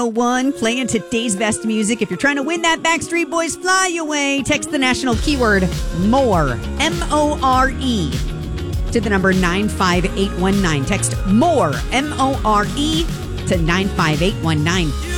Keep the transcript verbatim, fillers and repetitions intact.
One playing today's best music. If you're trying to win that Backstreet Boys Fly Away, text the national keyword MORE, M O R E, to the number nine five eight one nine. Text MORE, M O R E, to nine five eight one nine.